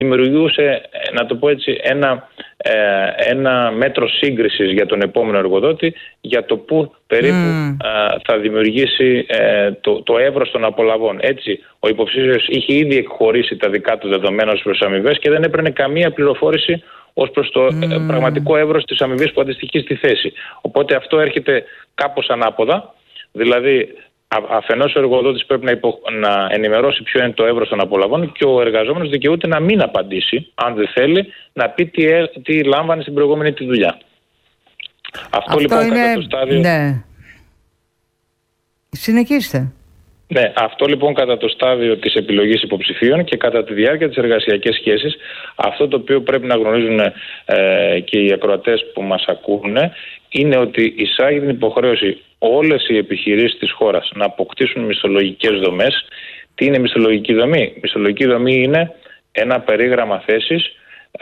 δημιουργούσε, να το πω έτσι, ένα μέτρο σύγκρισης για τον επόμενο εργοδότη για το πού περίπου θα δημιουργήσει το εύρος των απολαβών. Έτσι, ο υποψήφιος είχε ήδη εκχωρήσει τα δικά του δεδομένα ως προς αμοιβές και δεν έπαιρνε καμία πληροφόρηση ως προς το πραγματικό εύρος της αμοιβής που αντιστοιχεί στη θέση. Οπότε αυτό έρχεται κάπως ανάποδα, δηλαδή αφενός ο εργοδότης πρέπει να ενημερώσει ποιο είναι το εύρος των απολαβών και ο εργαζόμενος δικαιούται να μην απαντήσει, αν δεν θέλει, να πει τι λάμβανε στην προηγούμενη τη δουλειά. Αυτό λοιπόν είναι... κατά το στάδιο... Ναι. Συνεχίστε. Ναι, αυτό λοιπόν κατά το στάδιο της επιλογής υποψηφίων και κατά τη διάρκεια της εργασιακής σχέσης, αυτό το οποίο πρέπει να γνωρίζουν και οι ακροατές που μας ακούνε, είναι ότι εισάγει την υποχρέωση όλες οι επιχειρήσεις της χώρας να αποκτήσουν μισθολογικές δομές. Τι είναι μισθολογική δομή? Μισθολογική δομή είναι ένα περίγραμμα θέσης.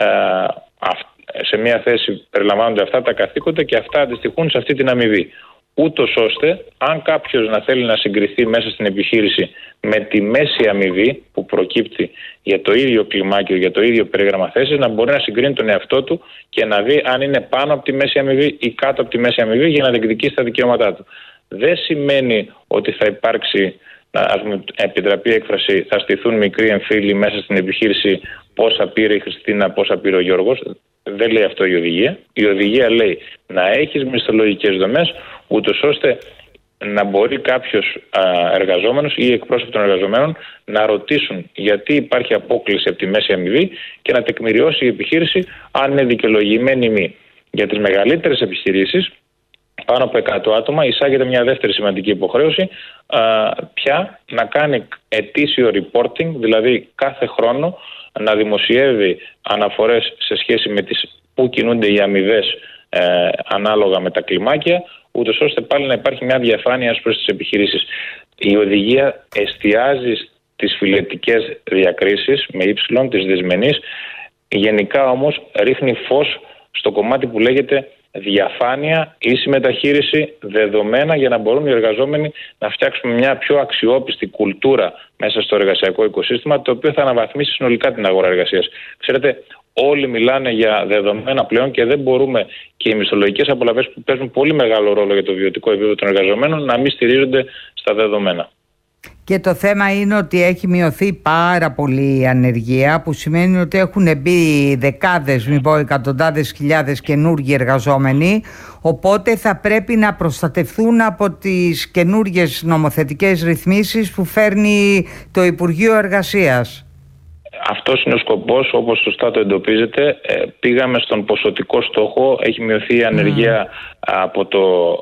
Σε μια θέση περιλαμβάνονται αυτά τα καθήκοντα και αυτά αντιστοιχούν σε αυτή την αμοιβή. Ούτως ώστε, αν κάποιος να θέλει να συγκριθεί μέσα στην επιχείρηση με τη μέση αμοιβή που προκύπτει για το ίδιο κλιμάκιο, για το ίδιο περίγραμμα θέσης, να μπορεί να συγκρίνει τον εαυτό του και να δει αν είναι πάνω από τη μέση αμοιβή ή κάτω από τη μέση αμοιβή για να διεκδικήσει τα δικαιώματά του. Δεν σημαίνει ότι θα υπάρξει, ας μου επιτραπεί η έκφραση, θα στηθούν μικροί εμφύλοι μέσα στην επιχείρηση, πόσα πήρε η Χριστίνα, πόσα πήρε ο Γιώργος. Δεν λέει αυτό η οδηγία. Η οδηγία λέει να έχεις μισθολογικές δομές, ούτως ώστε να μπορεί κάποιος εργαζόμενος ή εκπρόσωποι των εργαζομένων να ρωτήσουν γιατί υπάρχει απόκλιση από τη μέση αμοιβή και να τεκμηριώσει η επιχείρηση αν είναι δικαιολογημένη ή μη. Για τις μεγαλύτερες επιχειρήσεις, πάνω από 100 άτομα, εισάγεται μια δεύτερη σημαντική υποχρέωση, πια να κάνει ετήσιο reporting, δηλαδή κάθε χρόνο να δημοσιεύει αναφορές σε σχέση με τις που κινούνται οι αμοιβές ανάλογα με τα κλιμάκια, ούτως ώστε πάλι να υπάρχει μια διαφάνεια προς τις επιχειρήσεις. Η οδηγία εστιάζει στις φιλετικές διακρίσεις με ύψιλον, τις δυσμενείς. Γενικά όμως ρίχνει φως στο κομμάτι που λέγεται διαφάνεια, ίση μεταχείριση, δεδομένα για να μπορούν οι εργαζόμενοι να φτιάξουν μια πιο αξιόπιστη κουλτούρα μέσα στο εργασιακό οικοσύστημα, το οποίο θα αναβαθμίσει συνολικά την αγορά εργασίας. Ξέρετε, όλοι μιλάνε για δεδομένα πλέον και δεν μπορούμε και οι μισθολογικές απολαβές που παίζουν πολύ μεγάλο ρόλο για το βιωτικό επίπεδο των εργαζομένων να μην στηρίζονται στα δεδομένα. Και το θέμα είναι ότι έχει μειωθεί πάρα πολύ η ανεργία, που σημαίνει ότι έχουν μπει δεκάδες, μην πω εκατοντάδες χιλιάδες καινούργιοι εργαζόμενοι, οπότε θα πρέπει να προστατευτούν από τις καινούργιες νομοθετικές ρυθμίσεις που φέρνει το Υπουργείο Εργασίας. Αυτός είναι ο σκοπός, όπως σωστά το εντοπίζετε. Πήγαμε στον ποσοτικό στόχο, έχει μειωθεί η ανεργία από το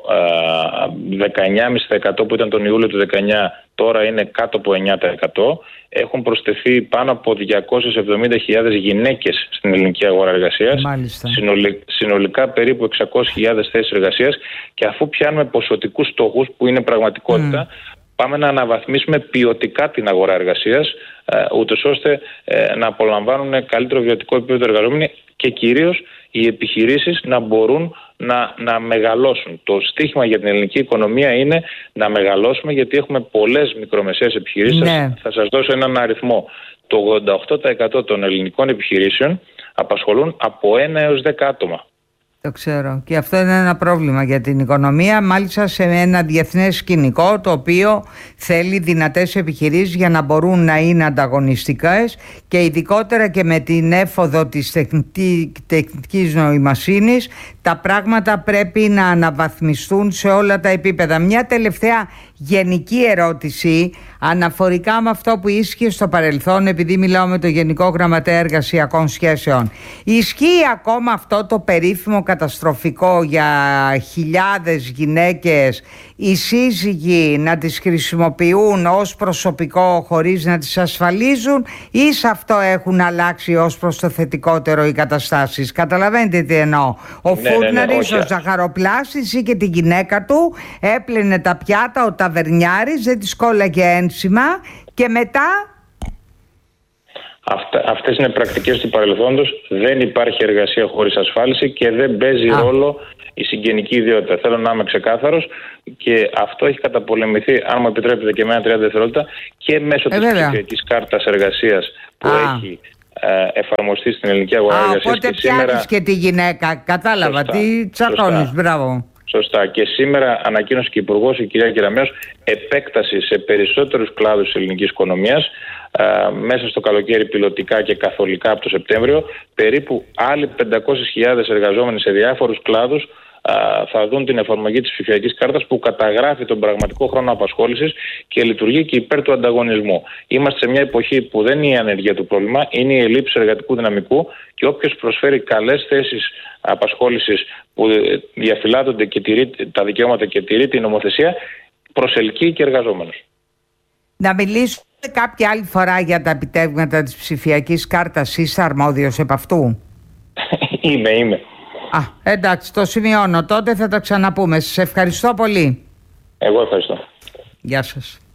19,5% που ήταν τον Ιούλιο του 19, τώρα είναι κάτω από 9%. Έχουν προσθεθεί πάνω από 270.000 γυναίκες στην ελληνική αγορά εργασίας. Συνολικά περίπου 600.000 θέσεις εργασίας, και αφού πιάνουμε ποσοτικούς στόχους που είναι πραγματικότητα, πάμε να αναβαθμίσουμε ποιοτικά την αγορά εργασίας, ούτως ώστε να απολαμβάνουν καλύτερο βιωτικό επίπεδο εργαζόμενοι και κυρίως οι επιχειρήσεις να μπορούν να μεγαλώσουν. Το στίχημα για την ελληνική οικονομία είναι να μεγαλώσουμε, γιατί έχουμε πολλές μικρομεσαίες επιχειρήσεις. Θα σας δώσω έναν αριθμό. Το 88% των ελληνικών επιχειρήσεων απασχολούν από 1 έως 10 άτομα. Το ξέρω. Και αυτό είναι ένα πρόβλημα για την οικονομία, μάλιστα σε ένα διεθνές σκηνικό το οποίο θέλει δυνατές επιχειρήσεις για να μπορούν να είναι ανταγωνιστικές, και ειδικότερα και με την έφοδο της τεχνητής νοημοσύνης τα πράγματα πρέπει να αναβαθμιστούν σε όλα τα επίπεδα. Μια τελευταία γενική ερώτηση αναφορικά με αυτό που ίσχυε στο παρελθόν, επειδή μιλάω με το Γενικό Γραμματέα Εργασιακών Σχέσεων. Ισχύει ακόμα αυτό το περίφημο καταστροφικό για χιλιάδες γυναίκες οι σύζυγοι να τις χρησιμοποιούν ως προσωπικό χωρίς να τις ασφαλίζουν, ή σε αυτό έχουν αλλάξει ως προς το θετικότερο οι καταστάσεις? Καταλαβαίνετε τι εννοώ? Ο Φούρναρης, ο ζαχαροπλάστης, ή και τη γυναίκα του έπλαινε τα πιάτα, ο ταβερνιάρης δεν της κόλλαγε ένσημα, και μετά... Αυτές είναι πρακτικές του παρελθόντος. Δεν υπάρχει εργασία χωρίς ασφάλιση και δεν παίζει ρόλο η συγγενική ιδιότητα. Θέλω να είμαι ξεκάθαρος, και αυτό έχει καταπολεμηθεί, αν μου επιτρέπετε και εμένα 30 δευτερόλεπτα, και μέσω της ψηφιακής κάρτας εργασίας που έχει εφαρμοστεί στην ελληνική αγορά εργασίας. Οπότε πιάνεις και τη γυναίκα. Κατάλαβα. Σωστά, τι τσακώνεις. Μπράβο. Σωστά. Και σήμερα ανακοίνωσε και η Υπουργός, η κυρία Κεραμέως, επέκταση σε περισσότερους κλάδους της ελληνικής οικονομίας. Μέσα στο καλοκαίρι πιλωτικά και καθολικά από το Σεπτέμβριο. Περίπου άλλοι 500.000 εργαζόμενοι σε διάφορους κλάδους θα δουν την εφαρμογή της ψηφιακής κάρτας που καταγράφει τον πραγματικό χρόνο απασχόλησης και λειτουργεί και υπέρ του ανταγωνισμού. Είμαστε σε μια εποχή που δεν είναι η ανεργία του πρόβλημα, είναι η ελλείψη εργατικού δυναμικού και όποιος προσφέρει καλές θέσεις απασχόλησης που διαφυλάττονται και τηρεί τα δικαιώματα και τηρεί την νομοθεσία, προσελκύει και εργαζόμενους. Να μιλήσουμε κάποια άλλη φορά για τα επιτεύγματα της ψηφιακής κάρτας. Είσαι αρμόδιος επ' αυτού? Είμαι. Εντάξει, το σημειώνω. Τότε θα τα ξαναπούμε. Σας ευχαριστώ πολύ. Εγώ ευχαριστώ. Γεια σας.